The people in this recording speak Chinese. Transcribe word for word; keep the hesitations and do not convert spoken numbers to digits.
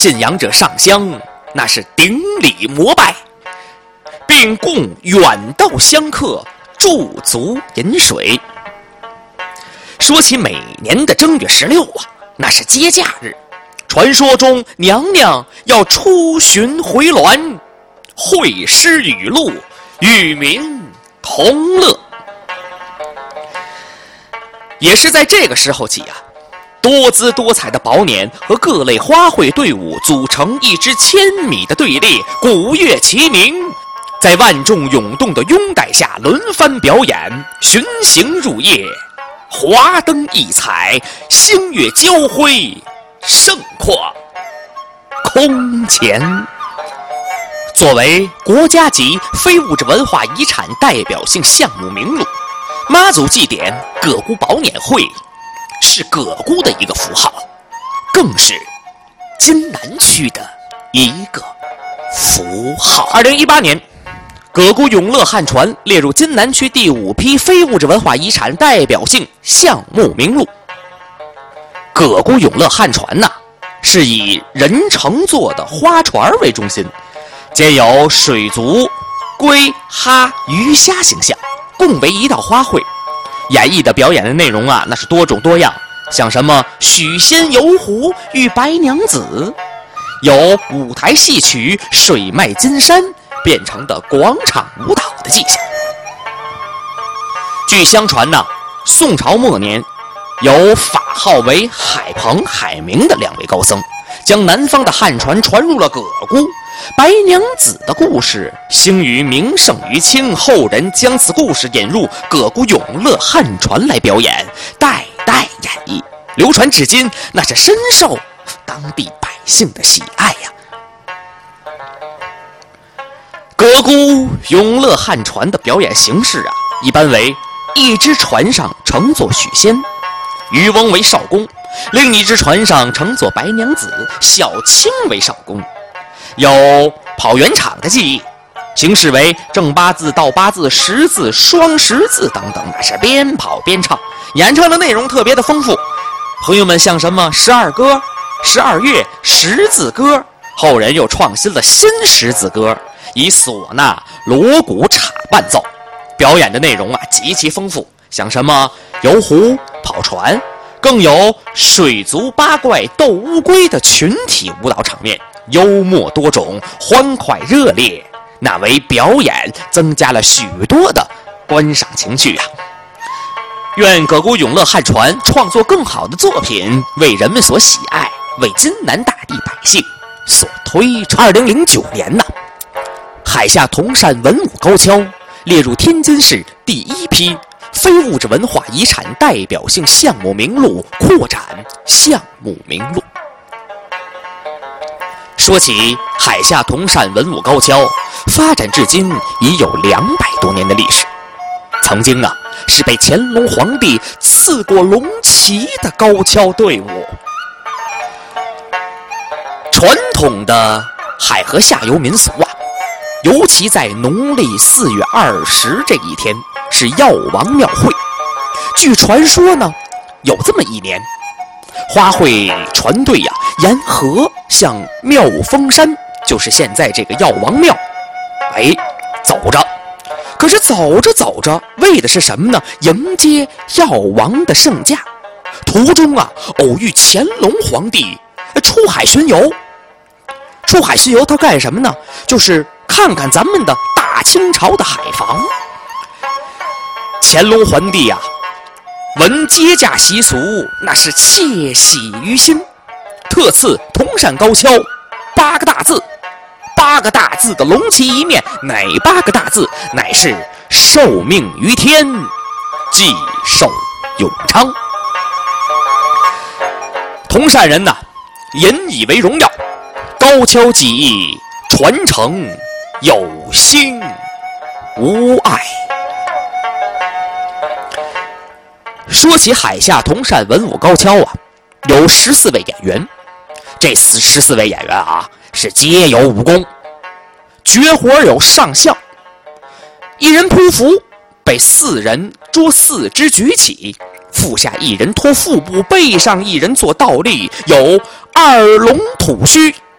进阳者上香，那是顶礼膜拜，并供远道香客驻足饮水。说起每年的正月十六啊，那是节假日，传说中娘娘要出巡回銮，会诗语录，与民同乐。也是在这个时候起啊，多姿多彩的宝辇和各类花卉队伍组成一支千米的队列，鼓乐齐鸣，在万众涌动的拥戴下轮番表演，巡行入夜，华灯异彩，星月交辉，盛况空前。作为国家级非物质文化遗产代表性项目名录，妈祖祭典葛姑宝辇会是葛姑的一个符号，更是津南区的一个符号。二零一八年，葛姑永乐汉船列入津南区第五批非物质文化遗产代表性项目名录。葛姑永乐汉船呢，是以人乘坐的花船为中心，皆有水族、龟、哈、鱼虾形象，共为一道花卉。演绎的表演的内容啊，那是多种多样，像什么许仙游湖与白娘子，有舞台戏曲水脉金山变成的广场舞蹈的迹象。据相传呢，宋朝末年，有法号为海鹏、海明的两位高僧，将南方的汉船传入了葛姑。白娘子的故事兴于名盛于清，后人将此故事引入葛姑永乐汉船来表演，代代演绎，流传至今，那是深受当地百姓的喜爱呀。葛姑永乐汉船的表演形式啊，一般为一只船上乘坐许仙，渔翁为少公，另一只船上乘坐白娘子，小青为少公。有跑圆场的技艺，形式为正八字、倒八字、十字、双十字等等，那是边跑边唱，演唱的内容特别的丰富。朋友们像什么十二歌、十二乐、十字歌，后人又创新了新十字歌，以唢呐、锣鼓镲伴奏，表演的内容啊极其丰富，像什么游湖、跑船，更有水族八怪斗乌龟的群体舞蹈场面，幽默多种，欢快热烈，那为表演增加了许多的观赏情趣啊！愿葛姑永乐汉船创作更好的作品，为人们所喜爱，为津南大地百姓所推崇。二零零九年呢，海下铜山文武高跷列入天津市第一批非物质文化遗产代表性项目名录，扩展项目名录。说起海下铜山文武高跷，发展至今已有两百多年的历史。曾经啊，是被乾隆皇帝赐过龙旗的高跷队伍。传统的海河下游民俗啊，尤其在农历四月二十这一天是药王庙会。据传说呢，有这么一年，花卉船队呀、啊、沿河向妙峰山，就是现在这个药王庙，哎，走着。可是走着走着，为的是什么呢？迎接药王的圣驾。途中啊，偶遇乾隆皇帝出海巡游。出海巡游他干什么呢？就是看看咱们的大清朝的海防。乾隆皇帝啊，闻接驾习俗，那是窃喜于心，特赐铜山高跷八个大字。八个大字的龙旗一面，哪八个大字？乃是受命于天，既寿永昌。铜山人呐，引以为荣耀，高跷技艺传承有兴无碍。说起海下铜山文武高跷啊，有十四位演员，这十四位演员啊，是皆有武功，绝活有上相，一人匍匐，被四人捉四肢举起，腹下一人托腹部，背上一人做倒立，有二龙吐须，